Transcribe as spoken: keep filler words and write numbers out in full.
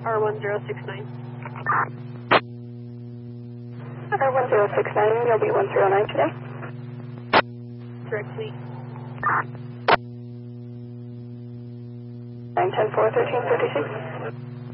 R one zero six nine. R one zero six nine, you'll be one zero nine today. Direct fleet. nine ten four thirteen fifty-six.